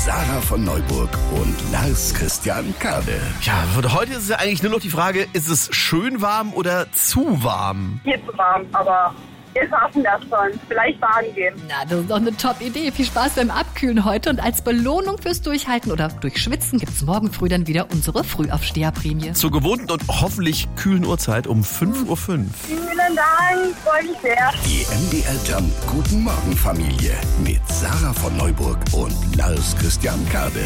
Sarah von Neuburg und Lars Christian Kade. Ja, und heute ist es ja eigentlich nur noch die Frage, ist es schön warm oder zu warm? Hier zu warm, aber wir schaffen das schon. Vielleicht baden gehen. Na, das ist doch eine Top-Idee. Viel Spaß beim Abkühlen heute. Und als Belohnung fürs Durchhalten oder Durchschwitzen gibt's morgen früh dann wieder unsere Frühaufsteherprämie. Zur gewohnten und hoffentlich kühlen Uhrzeit um 5:05 Uhr. Vielen Dank, freue mich sehr. Die MDR Jump Guten Morgen Familie mit Sarah von Neuburg und Lars Christian Kade.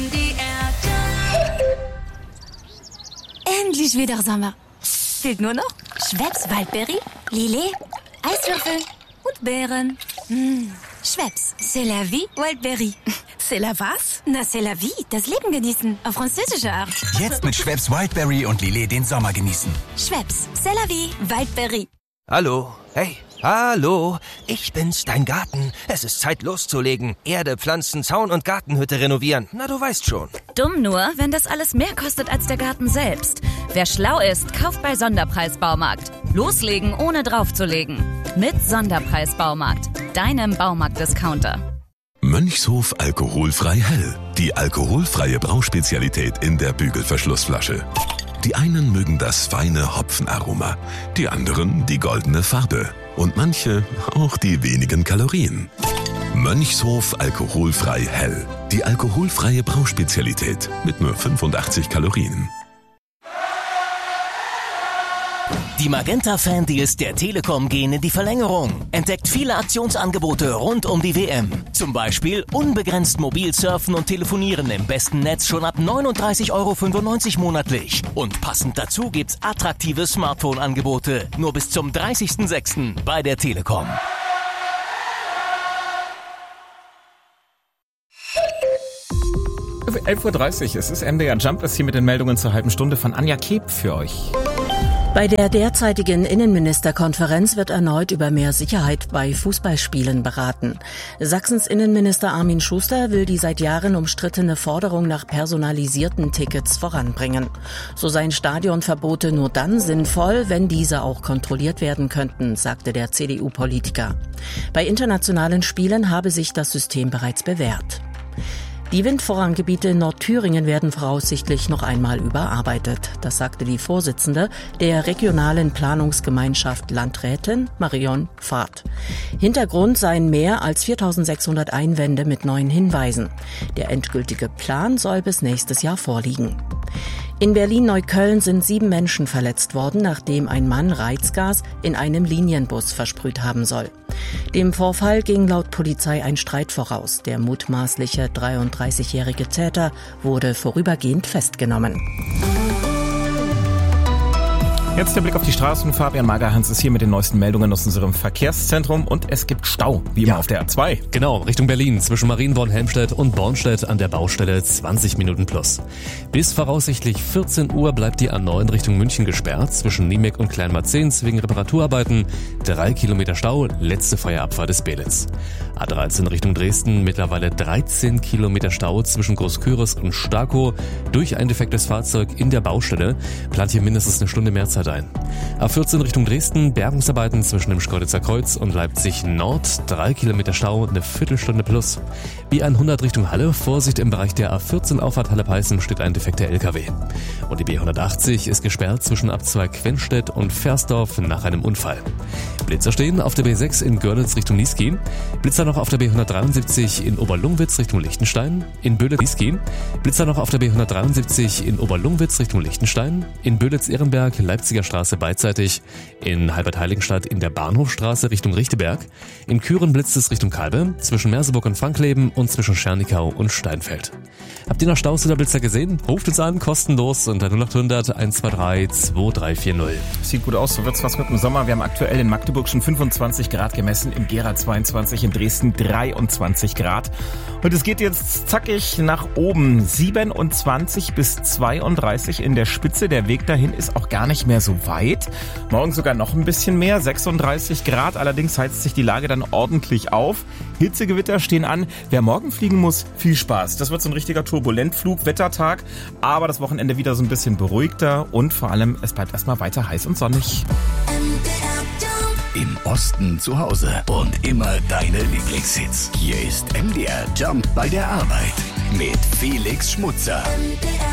Endlich wieder Sommer. Fehlt nur noch Schweppes Waldberry, Lillet, Eiswürfel und Beeren. Schweppes, c'est la vie, Waldberry. C'est la was? Na, c'est la vie, das Leben genießen, auf französische Art. Jetzt mit Schweppes Wildberry und Lillet den Sommer genießen. Schweppes, c'est la vie, Waldberry. Hallo, hey, hallo, ich bin's, dein Garten. Es ist Zeit loszulegen. Erde, Pflanzen, Zaun und Gartenhütte renovieren. Na, du weißt schon. Dumm nur, wenn das alles mehr kostet als der Garten selbst. Wer schlau ist, kauft bei Sonderpreis Baumarkt. Loslegen, ohne draufzulegen. Mit Sonderpreis Baumarkt, deinem Baumarkt-Discounter. Mönchshof alkoholfrei hell. Die alkoholfreie Brauspezialität in der Bügelverschlussflasche. Die einen mögen das feine Hopfenaroma, die anderen die goldene Farbe und manche auch die wenigen Kalorien. Mönchshof alkoholfrei hell. Die alkoholfreie Brauspezialität mit nur 85 Kalorien. Die Magenta-Fan-Deals der Telekom gehen in die Verlängerung. Entdeckt viele Aktionsangebote rund um die WM. Zum Beispiel unbegrenzt mobil surfen und telefonieren im besten Netz schon ab 39,95 € monatlich. Und passend dazu gibt's attraktive Smartphone-Angebote. Nur bis zum 30.06. bei der Telekom. Um 11:30 Uhr, es ist MDR Jump, das hier mit den Meldungen zur halben Stunde von Anja Keb für euch. Bei der derzeitigen Innenministerkonferenz wird erneut über mehr Sicherheit bei Fußballspielen beraten. Sachsens Innenminister Armin Schuster will die seit Jahren umstrittene Forderung nach personalisierten Tickets voranbringen. So seien Stadionverbote nur dann sinnvoll, wenn diese auch kontrolliert werden könnten, sagte der CDU-Politiker. Bei internationalen Spielen habe sich das System bereits bewährt. Die Windvorranggebiete in Nordthüringen werden voraussichtlich noch einmal überarbeitet. Das sagte die Vorsitzende der regionalen Planungsgemeinschaft Landrätin Marion Pfad. Hintergrund seien mehr als 4.600 Einwände mit neuen Hinweisen. Der endgültige Plan soll bis nächstes Jahr vorliegen. In Berlin-Neukölln sind 7 Menschen verletzt worden, nachdem ein Mann Reizgas in einem Linienbus versprüht haben soll. Dem Vorfall ging laut Polizei ein Streit voraus. Der mutmaßliche 33-jährige Täter wurde vorübergehend festgenommen. Jetzt der Blick auf die Straßen. Fabian Magerhans ist hier mit den neuesten Meldungen aus unserem Verkehrszentrum und es gibt Stau, wie immer auf der A2. Genau, Richtung Berlin, zwischen Marienborn-Helmstedt und Bornstedt an der Baustelle 20 Minuten plus. Bis voraussichtlich 14 Uhr bleibt die A9 Richtung München gesperrt, zwischen Niemek und Kleinmarzens wegen Reparaturarbeiten. 3 Kilometer Stau, letzte freie Abfahrt des Beelitz. A13 Richtung Dresden, mittlerweile 13 Kilometer Stau zwischen Großküritz und Starkow durch ein defektes Fahrzeug in der Baustelle. Plant hier mindestens eine Stunde mehr Zeit ein. A14 Richtung Dresden, Bergungsarbeiten zwischen dem Schkeuditzer Kreuz und Leipzig Nord, 3 Kilometer Stau, eine Viertelstunde plus. B100 Richtung Halle, Vorsicht im Bereich der A14 Auffahrt Halle-Peißen steht ein defekter LKW. Und die B180 ist gesperrt zwischen Abzweig Quenstedt und Versdorf nach einem Unfall. Blitzer stehen auf der B6 in Görlitz Richtung Niesky, Blitzer noch auf der B173 in Oberlungwitz Richtung Liechtenstein, in Böhlitz-Niesky, Blitzer noch auf der B173 in Oberlungwitz Richtung Liechtenstein, in Böhlitz-Ehrenberg, Leipziger Straße beidseitig, in Halbert-Heiligenstadt in der Bahnhofstraße Richtung Richteberg, in Küren blitzt es Richtung Kalbe, zwischen Merseburg und Frankleben und zwischen Schernikau und Steinfeld. Habt ihr noch Staus oder Blitzer gesehen? Ruft uns an, kostenlos unter 0800 123 2340. Sieht gut aus, so wird's was mit dem Sommer. Wir haben aktuell in Magdeburg schon 25 Grad gemessen, in Gera 22, in Dresden 23 Grad. Und es geht jetzt zackig nach oben, 27 bis 32 in der Spitze. Der Weg dahin ist auch gar nicht mehr so weit. Morgen sogar noch ein bisschen mehr, 36 Grad. Allerdings heizt sich die Lage dann ordentlich auf. Hitzegewitter stehen an. Wer morgen fliegen muss, viel Spaß. Das wird so ein richtiger Turbulentflug, Wettertag. Aber das Wochenende wieder so ein bisschen beruhigter. Und vor allem, es bleibt erstmal weiter heiß und sonnig. Im Osten zu Hause und immer deine Lieblingshits. Hier ist MDR Jump bei der Arbeit. mit Felix Schmutzer.